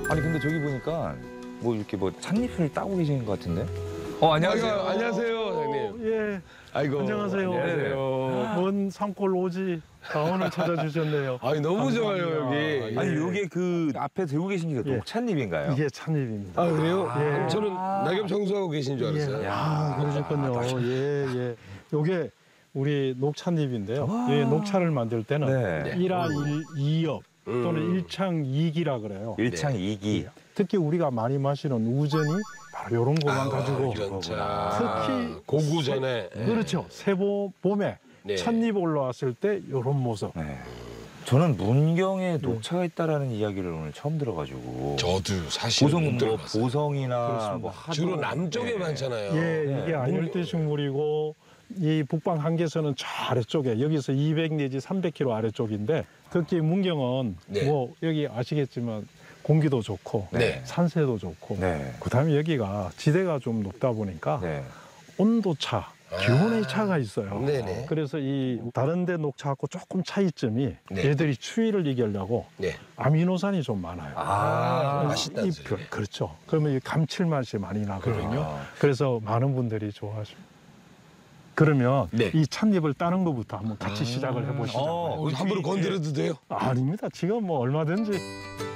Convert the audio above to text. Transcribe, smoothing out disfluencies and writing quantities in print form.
아니 근데 저기 보니까 뭐 이렇게 뭐 찻잎을 따고 계시는 것 같은데? 안녕하세요. 안녕하세요, 사장님. 예. 아이고. 안녕하세요. 안녕하세요. 먼 산골 오지 다원을 찾아주셨네요. 아니 너무 좋아요 감사합니다. 여기. 아니 요게 그 앞에 들고 계신 게 예. 녹찻잎인가요? 이게 찻잎입니다. 아 그래요? 예. 그럼 저는 낙엽 청소하고 계신 줄 알았어요. 예. 그러셨군요. 예, 예. 요게 우리 녹찻잎인데요. 예, 녹차를 만들 때는 네. 일화 이엽 또는 일창이기라 그래요. 일창이기. 특히 우리가 많이 마시는 우전이 바로 이런 것만 가지고 이런 차. 특히 고구 전에. 그렇죠. 새보 봄에 네. 찻잎 올라왔을 때 이런 모습. 네. 저는 문경에 녹차가 있다라는 이야기를 오늘 처음 들어가지고. 저도 사실 보성 못 뭐 들어봤어요. 보성이나 그렇습니다. 뭐 하도 주로 남쪽에 네. 많잖아요. 예, 이게 안열대 식물이고 이 북방 한계선은 저 아래쪽에 여기서 200 내지 300km 아래쪽인데 특히 문경은 네. 뭐 여기 아시겠지만 공기도 좋고 네. 산세도 좋고 네. 그다음에 여기가 지대가 좀 높다 보니까 네. 온도차, 기온의 차가 있어요. 네네. 그래서 이 다른 데 녹차하고 조금 차이점이 네. 얘들이 추위를 이기려고 네. 아미노산이 좀 많아요. 맛있다는 이 소리네. 그렇죠. 그러면 이 감칠맛이 많이 나거든요. 아. 그래서 많은 분들이 좋아하십니다. 그러면 네. 이 찻잎을 따는 것부터 한번 같이 시작을 해보시죠. 함부로 건드려도 돼요? 아닙니다. 지금 뭐 얼마든지.